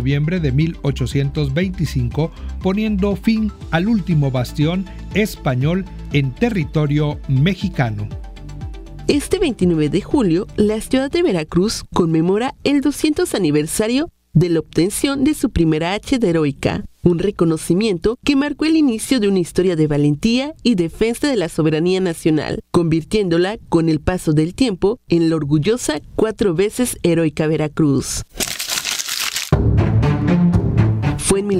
noviembre de 1825, poniendo fin al último bastión español en territorio mexicano. Este 29 de julio, la ciudad de Veracruz conmemora el 200 aniversario de la obtención de su primera H de heroica, un reconocimiento que marcó el inicio de una historia de valentía y defensa de la soberanía nacional, convirtiéndola, con el paso del tiempo, en la orgullosa 4 veces heroica Veracruz. Fue en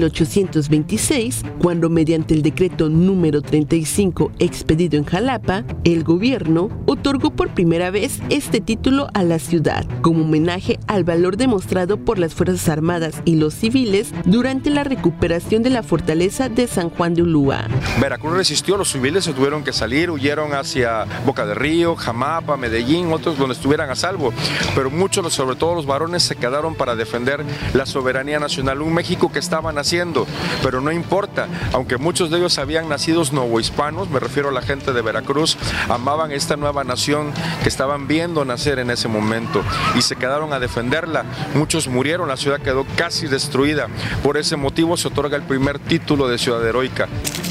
1826 cuando, mediante el decreto número 35 expedido en Jalapa, el gobierno otorgó por primera vez este título a la ciudad, como homenaje al valor demostrado por las Fuerzas Armadas y los civiles durante la recuperación de la fortaleza de San Juan de Ulúa. Veracruz resistió, los civiles se tuvieron que salir, huyeron hacia Boca del Río, Jamapa, Medellín, otros donde estuvieran a salvo, pero muchos, sobre todo los varones, se quedaron para defender la soberanía nacional, un México que estaba naciendo, pero no importa, aunque muchos de ellos habían nacido novohispanos, me refiero a la gente de Veracruz, amaban esta nueva nación que estaban viendo nacer en ese momento y se quedaron a defenderla. Muchos murieron, la ciudad quedó casi destruida. Por ese motivo se otorga el primer título de ciudad heroica.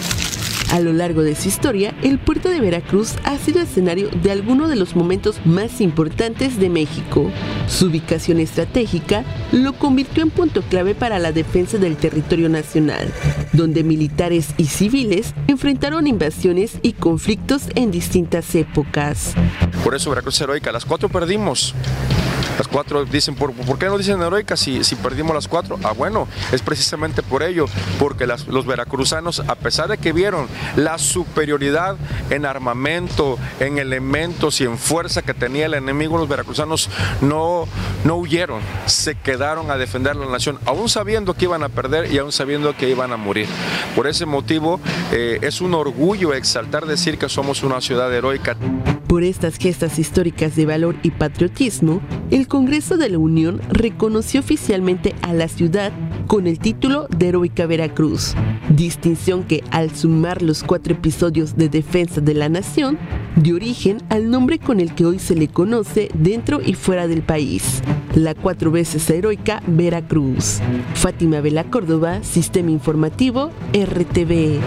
A lo largo de su historia, el puerto de Veracruz ha sido escenario de algunos de los momentos más importantes de México. Su ubicación estratégica lo convirtió en punto clave para la defensa del territorio nacional, donde militares y civiles enfrentaron invasiones y conflictos en distintas épocas. Por eso Veracruz es heroica. Las 4 perdimos. Las 4 dicen, ¿por qué no dicen heroica si perdimos las 4? Bueno, es precisamente por ello, porque los veracruzanos, a pesar de que vieron la superioridad en armamento, en elementos y en fuerza que tenía el enemigo, los veracruzanos no huyeron, se quedaron a defender la nación, aún sabiendo que iban a perder y aún sabiendo que iban a morir. Por ese motivo, es un orgullo exaltar decir que somos una ciudad heroica. Por estas gestas históricas de valor y patriotismo, el Congreso de la Unión reconoció oficialmente a la ciudad con el título de Heroica Veracruz, distinción que, al sumar los 4 episodios de defensa de la nación, dio origen al nombre con el que hoy se le conoce dentro y fuera del país, la 4 veces heroica Veracruz. Fátima Vela Córdoba, Sistema Informativo, RTV.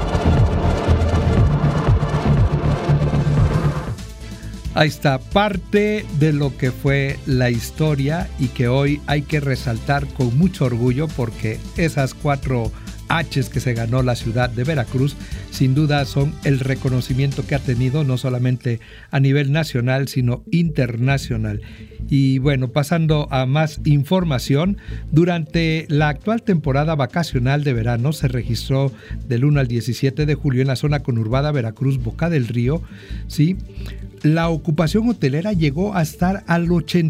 Ahí está parte de lo que fue la historia y que hoy hay que resaltar con mucho orgullo, porque esas 4 H's que se ganó la ciudad de Veracruz sin duda son el reconocimiento que ha tenido no solamente a nivel nacional sino internacional. Y bueno, pasando a más información, durante la actual temporada vacacional de verano se registró del 1 al 17 de julio en la zona conurbada Veracruz Boca del Río, ¿sí? La ocupación hotelera llegó a estar al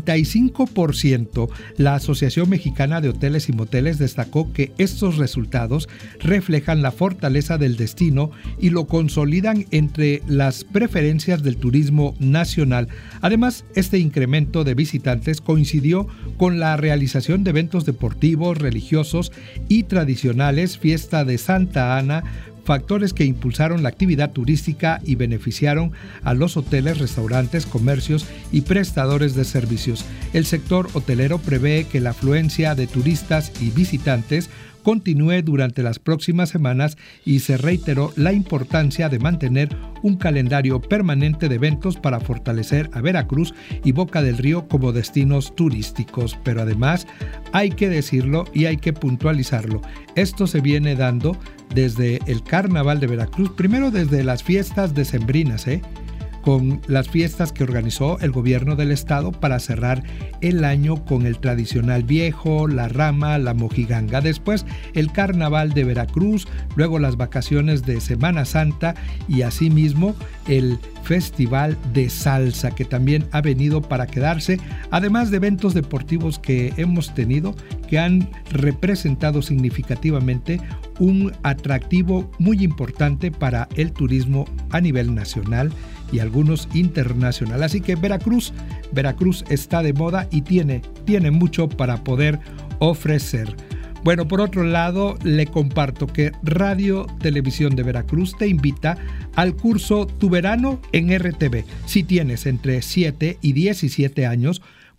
85%. La Asociación Mexicana de Hoteles y Moteles destacó que estos resultados reflejan la fortaleza del destino y lo consolidan entre las preferencias del turismo nacional. Además, este incremento de visitantes coincidió con la realización de eventos deportivos, religiosos y tradicionales, fiesta de Santa Ana, factores que impulsaron la actividad turística y beneficiaron a los hoteles, restaurantes, comercios y prestadores de servicios. El sector hotelero prevé que la afluencia de turistas y visitantes continúe durante las próximas semanas y se reiteró la importancia de mantener un calendario permanente de eventos para fortalecer a Veracruz y Boca del Río como destinos turísticos. Pero además hay que decirlo y hay que puntualizarlo. Esto se viene dando desde el Carnaval de Veracruz, primero desde las fiestas decembrinas, con las fiestas que organizó el gobierno del estado para cerrar el año con el tradicional viejo, la rama, la mojiganga. Después el Carnaval de Veracruz, luego las vacaciones de Semana Santa y asimismo el Festival de Salsa, que también ha venido para quedarse, además de eventos deportivos que hemos tenido que han representado significativamente un atractivo muy importante para el turismo a nivel nacional y algunos internacional. Así que Veracruz está de moda y tiene mucho para poder ofrecer. Bueno, por otro lado, le comparto que Radio Televisión de Veracruz te invita al curso Tu Verano en RTV. Si tienes entre 7 y 17 años,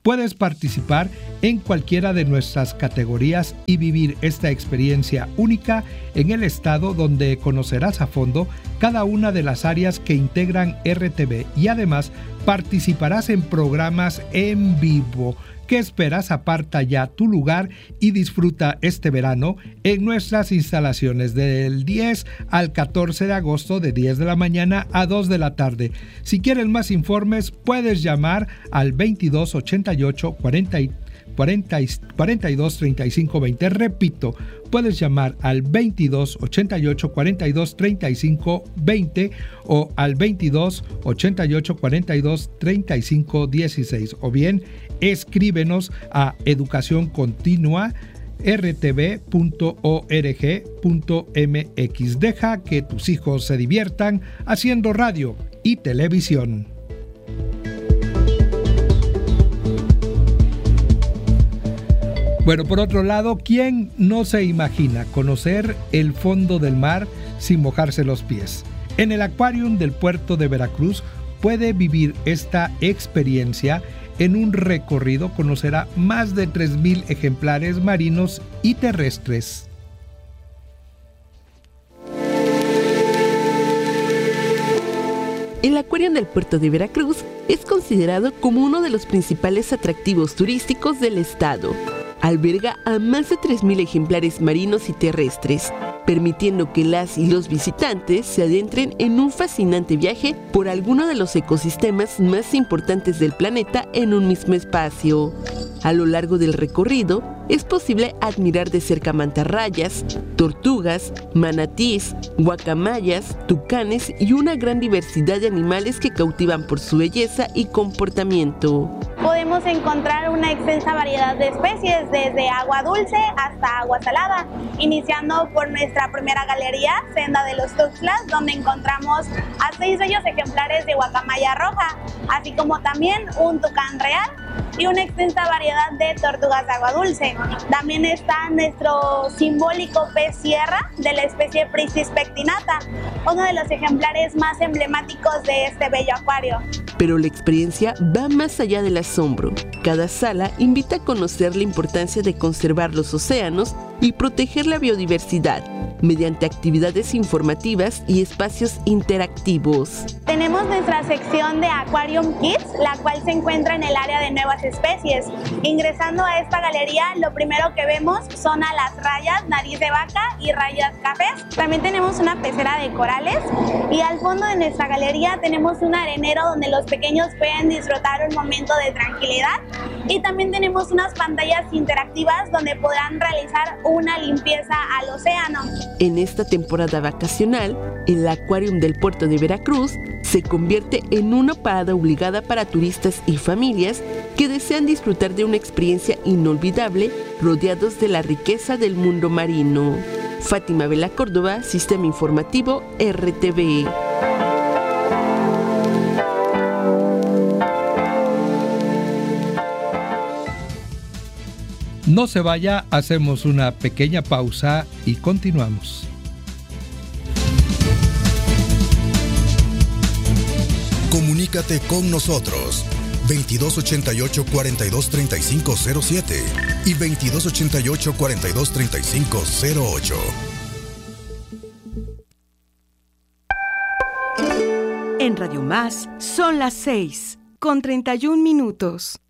Puedes participar en cualquiera de nuestras categorías y vivir esta experiencia única en el estado, donde conocerás a fondo cada una de las áreas que integran RTV y además participarás en programas en vivo. ¿Qué esperas? Aparta ya tu lugar y disfruta este verano en nuestras instalaciones del 10 al 14 de agosto de 10 de la mañana a 2 de la tarde. Si quieres más informes, puedes llamar al 22 88 42 35 20. Repito, puedes llamar al 22 88 42 35 20 o al 22 88 42 35 16, o bien escríbenos a educacioncontinua.rtv.org.mx. Deja que tus hijos se diviertan haciendo radio y televisión. Bueno, por otro lado, ¿quién no se imagina conocer el fondo del mar sin mojarse los pies? En el Aquarium del puerto de Veracruz puede vivir esta experiencia. En un recorrido conocerá más de 3,000 ejemplares marinos y terrestres. El Acuarium del puerto de Veracruz es considerado como uno de los principales atractivos turísticos del estado. Alberga a más de 3,000 ejemplares marinos y terrestres, permitiendo que las y los visitantes se adentren en un fascinante viaje por alguno de los ecosistemas más importantes del planeta en un mismo espacio. A lo largo del recorrido, es posible admirar de cerca mantarrayas, tortugas, manatís, guacamayas, tucanes y una gran diversidad de animales que cautivan por su belleza y comportamiento. Podemos encontrar una extensa variedad de especies, desde agua dulce hasta agua salada, iniciando por nuestra primera galería, Senda de los Tuxtlas, donde encontramos a 6 bellos ejemplares de guacamaya roja, así como también un tucán real y una extensa variedad de tortugas de agua dulce. También está nuestro simbólico pez sierra de la especie Prichis pectinata, uno de los ejemplares más emblemáticos de este bello acuario. Pero la experiencia va más allá del asombro. Cada sala invita a conocer la importancia de conservar los océanos y proteger la biodiversidad mediante actividades informativas y espacios interactivos. Tenemos nuestra sección de Aquarium Kids, la cual se encuentra en el área de nuevas especies. Ingresando a esta galería, lo primero que vemos son a las rayas, nariz de vaca y rayas cafés. También tenemos una pecera de corales y al fondo de nuestra galería tenemos un arenero donde los pequeños pueden disfrutar un momento de tranquilidad, y también tenemos unas pantallas interactivas donde podrán realizar una limpieza al océano. En esta temporada vacacional, el Acuarium del puerto de Veracruz se convierte en una parada obligada para turistas y familias que desean disfrutar de una experiencia inolvidable rodeados de la riqueza del mundo marino. Fátima Vela Córdoba, Sistema Informativo RTV. No se vaya, hacemos una pequeña pausa y continuamos. Comunícate con nosotros 2288 423507 y 2288 423508. En Radio Más son las 6:31.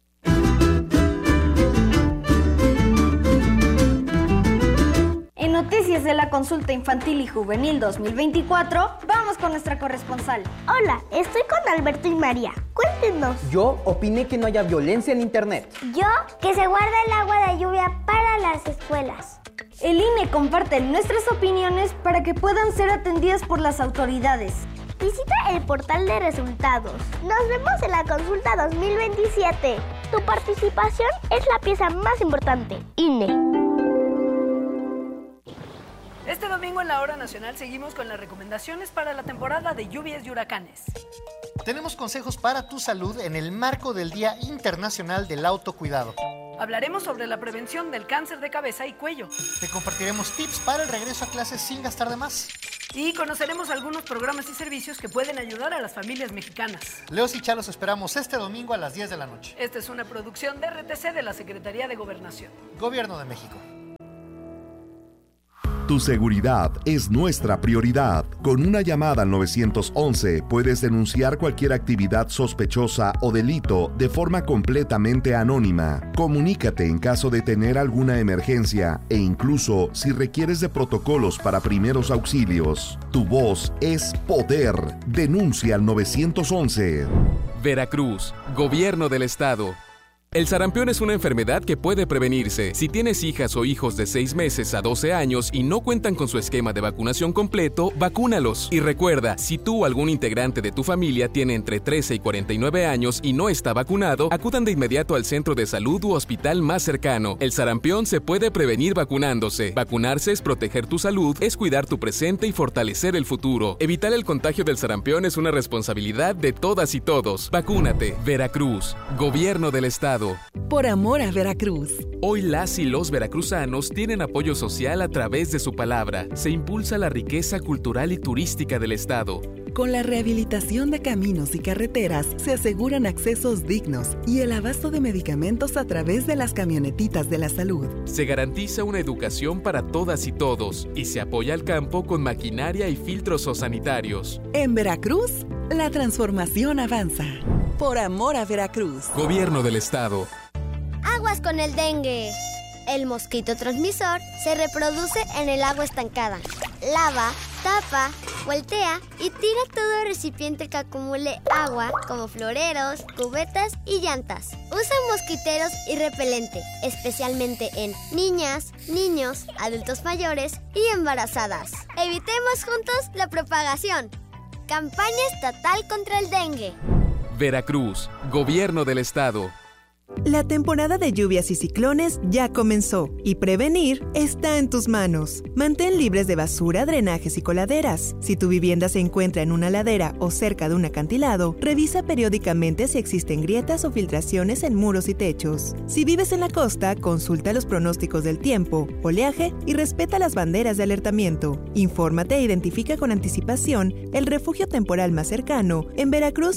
En Noticias de la Consulta Infantil y Juvenil 2024, vamos con nuestra corresponsal. Hola, estoy con Alberto y María. Cuéntenos. Yo opiné que no haya violencia en internet. Yo, que se guarda el agua de lluvia para las escuelas. El INE comparte nuestras opiniones para que puedan ser atendidas por las autoridades. Visita el portal de resultados. Nos vemos en la consulta 2027. Tu participación es la pieza más importante. INE. Este domingo en la Hora Nacional seguimos con las recomendaciones para la temporada de lluvias y huracanes. Tenemos consejos para tu salud en el marco del Día Internacional del Autocuidado. Hablaremos sobre la prevención del cáncer de cabeza y cuello. Te compartiremos tips para el regreso a clases sin gastar de más. Y conoceremos algunos programas y servicios que pueden ayudar a las familias mexicanas. Leos y Chalos esperamos este domingo a las 10 de la noche. Esta es una producción de RTC de la Secretaría de Gobernación. Gobierno de México. Tu seguridad es nuestra prioridad. Con una llamada al 911 puedes denunciar cualquier actividad sospechosa o delito de forma completamente anónima. Comunícate en caso de tener alguna emergencia e incluso si requieres de protocolos para primeros auxilios. Tu voz es poder. Denuncia al 911. Veracruz, Gobierno del Estado. El sarampión es una enfermedad que puede prevenirse. Si tienes hijas o hijos de 6 meses a 12 años y no cuentan con su esquema de vacunación completo, vacúnalos. Y recuerda, si tú o algún integrante de tu familia tiene entre 13 y 49 años y no está vacunado, acudan de inmediato al centro de salud u hospital más cercano. El sarampión se puede prevenir vacunándose. Vacunarse es proteger tu salud, es cuidar tu presente y fortalecer el futuro. Evitar el contagio del sarampión es una responsabilidad de todas y todos. Vacúnate. Veracruz, Gobierno del Estado. Por amor a Veracruz. Hoy las y los veracruzanos tienen apoyo social a través de su palabra. Se impulsa la riqueza cultural y turística del estado. Con la rehabilitación de caminos y carreteras se aseguran accesos dignos y el abasto de medicamentos a través de las camionetitas de la salud. Se garantiza una educación para todas y todos y se apoya al campo con maquinaria y filtros sanitarios. En Veracruz, la transformación avanza. Por amor a Veracruz. Gobierno del Estado. Aguas con el dengue. El mosquito transmisor se reproduce en el agua estancada. Lava, tapa, voltea y tira todo recipiente que acumule agua, como floreros, cubetas y llantas. Usa mosquiteros y repelente, especialmente en niñas, niños, adultos mayores y embarazadas. Evitemos juntos la propagación. Campaña estatal contra el dengue. Veracruz, Gobierno del Estado. La temporada de lluvias y ciclones ya comenzó y prevenir está en tus manos. Mantén libres de basura, drenajes y coladeras. Si tu vivienda se encuentra en una ladera o cerca de un acantilado, revisa periódicamente si existen grietas o filtraciones en muros y techos. Si vives en la costa, consulta los pronósticos del tiempo, oleaje y respeta las banderas de alertamiento. Infórmate e identifica con anticipación el refugio temporal más cercano en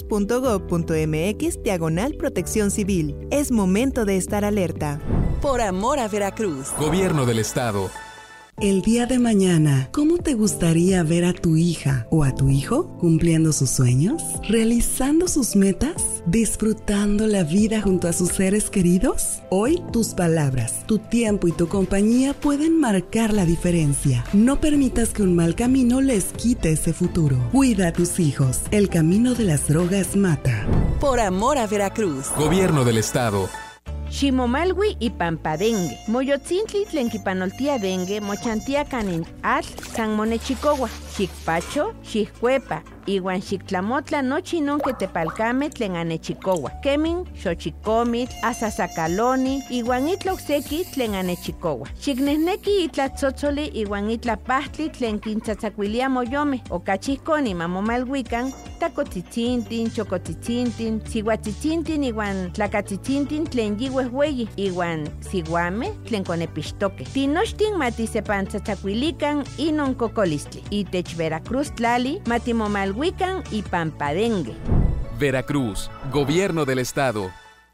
veracruz.gov.mx/protección civil. Es momento de estar alerta. Por amor a Veracruz. Gobierno del Estado. El día de mañana, ¿cómo te gustaría ver a tu hija o a tu hijo cumpliendo sus sueños? ¿Realizando sus metas? ¿Disfrutando la vida junto a sus seres queridos? Hoy, tus palabras, tu tiempo y tu compañía pueden marcar la diferencia. No permitas que un mal camino les quite ese futuro. Cuida a tus hijos. El camino de las drogas mata. Por amor a Veracruz. Gobierno del Estado. Ximomalwi y Pampadengue. Moyotzintli tlenquipanoltia dengue, mochantia canin atl, san monechicowa, xicpacho, xiccuepa, iwan xictlamotla nochi non que tepalcame tlen anechicowa. Kemin, xochicomitl, asasacaloni, iwan itla ocseki tlen anechicowa. Xicnehneki itla tzotzoli iwan itla pahtli tlen quintzatzacuilia moyome, ocachihconi mamomalhuican, tacotzitzinthin, chocotzitzinthin, sihuatzitzinthin iwan tlacatzitzintin tlen yihuehueyi, iwan siguame tlen conepixtoque. Tinochtin matisepantzatzacuilican inon cocolistli. Itech Veracruz tlali matimomalhuican y Pampadengue. Veracruz, Gobierno del Estado.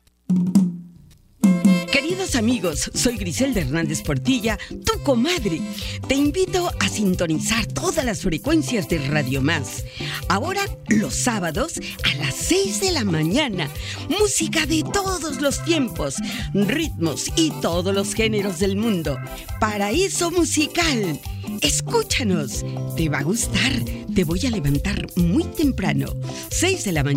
Queridos amigos, soy Griselda Hernández Portilla, tu comadre. Te invito a sintonizar todas las frecuencias de Radio Más. Ahora, los sábados, a las 6 de la mañana. Música de todos los tiempos, ritmos y todos los géneros del mundo. Paraíso musical. Escúchanos, te va a gustar. Te voy a levantar muy temprano, 6 de la mañana.